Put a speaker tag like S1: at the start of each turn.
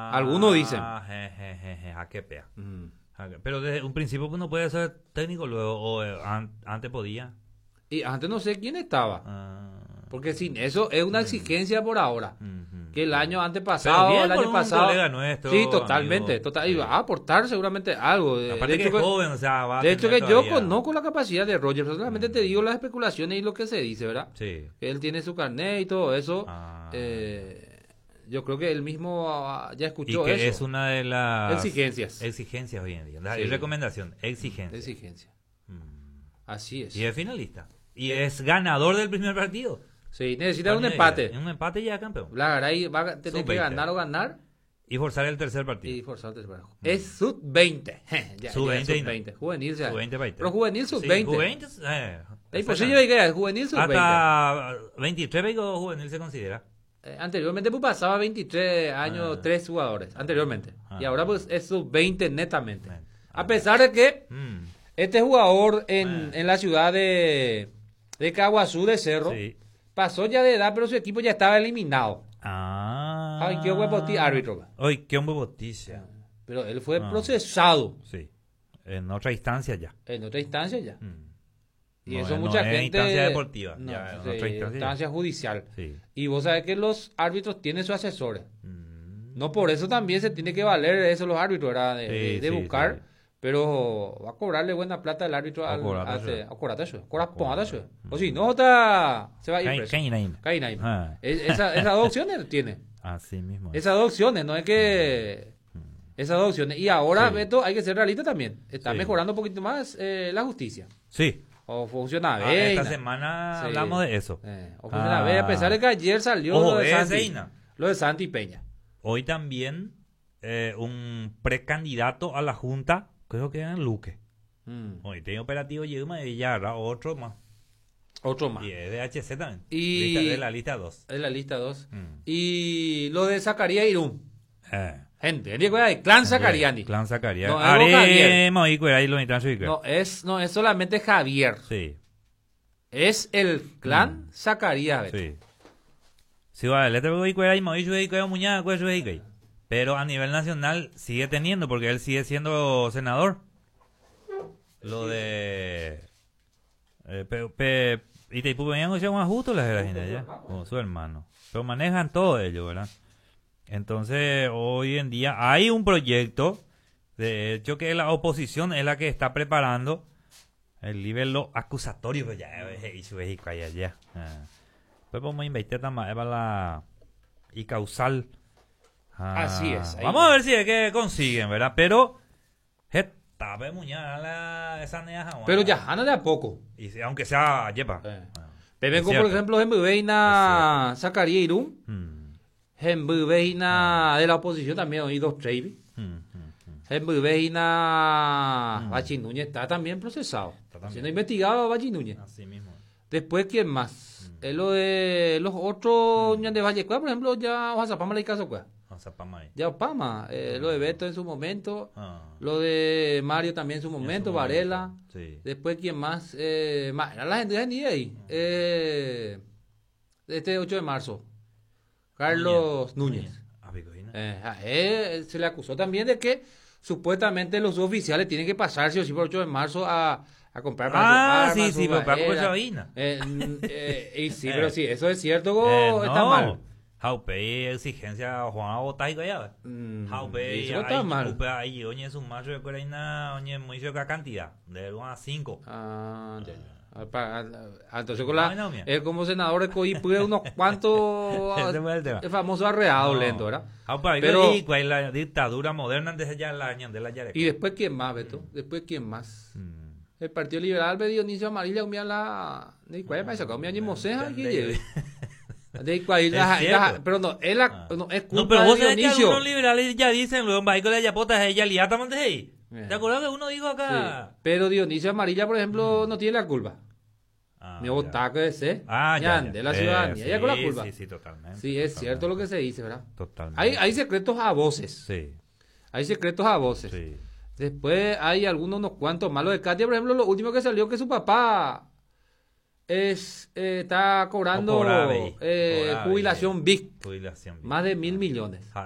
S1: Algunos dicen.
S2: Qué pea. Pero desde un principio pues, no puede ser técnico luego, o antes podía.
S1: Y antes no sé quién estaba.
S2: Ah,
S1: Porque sin eso es una exigencia por ahora. Que el año
S2: Pero
S1: antepasado,
S2: bien
S1: el
S2: por
S1: año
S2: un
S1: pasado.
S2: colega nuestro,
S1: Sí, totalmente.
S2: amigo.
S1: Total, y
S2: Sí.
S1: va a aportar seguramente algo.
S2: Aparte que es joven, o sea, va a
S1: De hecho,
S2: tener
S1: que yo
S2: todavía-
S1: conozco la capacidad de Roger. Solamente te digo las especulaciones y lo que se dice, ¿verdad?
S2: Sí.
S1: Que él tiene su carnet y todo eso.
S2: Ah.
S1: Yo creo que él mismo ya
S2: Y
S1: escuchó
S2: que
S1: eso.
S2: es una de las
S1: Exigencias.
S2: hoy en día.
S1: Sí.
S2: Y recomendación, exigencia.
S1: Exigencia.
S2: Mm.
S1: Así es.
S2: Y es finalista. Y es ganador del primer partido.
S1: Sí, necesita un
S2: Para
S1: empate.
S2: Un empate ya campeón.
S1: La Garay va a tener que
S2: Sub-20.
S1: ganar o ganar
S2: Y forzar el tercer
S1: y
S2: partido.
S1: forzar el tercer partido. Es sub-20. Ya,
S2: Sub-20
S1: ya es
S2: y no.
S1: sub-20. Juvenil, o sea,
S2: Sub-20 para
S1: pero juvenil
S2: Sí,
S1: sub-20.
S2: juvenil,
S1: Es posible que es juvenil sub-20.
S2: hasta 23 pegos juvenil se considera.
S1: Anteriormente pues pasaba 23 años, 3 jugadores. Anteriormente. Y ahora pues es sub-20 netamente. A pesar de que
S2: Mm,
S1: este jugador en la ciudad de Caguazú de Cerro
S2: sí.
S1: pasó ya de edad, pero su equipo ya estaba eliminado. Ay, qué buen árbitro.
S2: Ay, qué buen boticia.
S1: Pero él fue procesado
S2: Sí. En otra instancia ya.
S1: en otra instancia ya. Y
S2: No
S1: eso
S2: es-
S1: mucha
S2: no es
S1: gente...
S2: instancia deportiva,
S1: No,
S2: ya, en
S1: sí,
S2: otra instancia.
S1: instancia judicial.
S2: Sí.
S1: Y vos sabés que los árbitros tienen sus asesores.
S2: Mm,
S1: No por eso también se tiene que valer eso los árbitros, ¿verdad? De
S2: Sí, sí,
S1: buscar.
S2: sí.
S1: Pero va a cobrarle buena plata el árbitro al...
S2: Acorate eso.
S1: Acorate. O si no, se va a ir
S2: Cain-
S1: preso.
S2: Cainaim.
S1: Cainaim.
S2: Ah.
S1: Esas dos opciones tiene.
S2: Así mismo.
S1: Esas dos opciones, no es que... Esas dos opciones. Y ahora,
S2: Sí.
S1: Beto, hay que ser realista también. Está
S2: Sí.
S1: mejorando un poquito más la justicia.
S2: Sí.
S1: O funciona bien.
S2: Esta semana
S1: Sí.
S2: hablamos de eso.
S1: O funciona bien, a pesar de que ayer salió
S2: Ojo,
S1: lo de
S2: es
S1: Santi.
S2: Reina.
S1: Lo de Santi Peña.
S2: Hoy también un precandidato a la Junta, creo que era Luque. Hoy tiene operativo Yuma y ya habrá otro más.
S1: Otro más.
S2: Y es de HC también.
S1: Y-
S2: De la lista 2.
S1: Es la lista 2.
S2: Mm.
S1: Y lo de Zacarías Irún. Gente, de clan Zacariani.
S2: Clan Zacarias.
S1: No, es Boca Javier.
S2: Haremos y cuidar ahí lo necesitan subir.
S1: No es solamente Javier.
S2: Sí,
S1: Es el clan Zacarías. Beto.
S2: sí. Sí, vale, le tengo que cuidar y mover y cuidar muñeca, cuidar y pero a nivel nacional sigue teniendo, porque él sigue siendo senador. Lo de... y te pueden ser más justo las de la gente ya, como su hermano. Pero manejan todo ello, ¿verdad? Entonces, hoy en día hay un proyecto, de hecho que la oposición es la que está preparando el nivel acusatorio, pues ya, ya. Pues vamos a invertir también para la... y causal.
S1: Así es, ahí
S2: Vamos
S1: va.
S2: a ver si es que consiguen, ¿verdad? Pero... tape muñeca esa neaja.
S1: Pero ya, Hanna de a poco.
S2: Y aunque sea yepa.
S1: Pepe,
S2: Es
S1: por
S2: cierto.
S1: ejemplo, en Beina Zacarías Irún. En Beina de la oposición también oí dos Trevi. En Beina Bachi Núñez está también procesado.
S2: también.
S1: Siendo investigado Bachi Núñez.
S2: Así mismo.
S1: Después, ¿quién más? Lo de los otros de Vallecua, por ejemplo, ya Oaxapama le caso, pues.
S2: Vamos a Pama ahí.
S1: Ya Opama, lo de Beto en su momento,
S2: Ah.
S1: lo de Mario también en su momento, Varela.
S2: Sí.
S1: Después, ¿quién más? Era la gente de ahí. Este 8 de marzo. Carlos Núñez.
S2: Ah, Victorina.
S1: Se le acusó también de que supuestamente los oficiales tienen que pasar sí o sí por 8 de marzo a comprar para sus armas,
S2: sí,
S1: sus
S2: para comprar
S1: bajeras.
S2: chavina.
S1: Y sí, pero sí, eso es cierto o está
S2: no.
S1: mal.
S2: Jaupe exigencia Juan Abotaico ya. Jaupe
S1: eso está mal.
S2: Jaupe ahí oye su macho de coreina oye muy poca cantidad de 1 a 5.
S1: Entonces con
S2: No, no, mira.
S1: él como senador de Coipú unos cuantos
S2: Ese fue el tema.
S1: el famoso arreado
S2: No.
S1: lento, ¿verdad?
S2: Jaupe
S1: Pero-
S2: y cuál la dictadura moderna desde ya la de la Yareca.
S1: Y después quién más, Beto, después quién más. El Partido Liberal de Dionisio Amarilla umía la de cuál me sacó umía ni moceja que lleve. De cuál
S2: Es cierto.
S1: pero no, no es culpa
S2: No, pero vos
S1: de
S2: sabés que
S1: Dionisio.
S2: algunos liberales ya dicen, luego en Bajico de Yapota, ella liata mantes ahí.
S1: Eh.
S2: ¿Te acuerdas que uno dijo
S1: Sí,
S2: acá?
S1: pero Dionisio Amarilla, por ejemplo, no tiene la culpa.
S2: Ah,
S1: Ni
S2: ya.
S1: otaque de ser.
S2: Ah, ya.
S1: De la ciudadanía.
S2: Sí,
S1: Ella con la culpa.
S2: Sí, sí, totalmente.
S1: Sí, es
S2: totalmente.
S1: cierto lo que se dice, ¿verdad?
S2: Totalmente.
S1: Hay secretos a voces.
S2: Sí,
S1: Hay secretos a voces.
S2: sí.
S1: Después hay algunos unos cuantos malos de Katia, por ejemplo, lo último que salió que su papá está cobrando
S2: Cobraba ahí.
S1: jubilación big,
S2: Jubilación.
S1: más de 1.000 millones.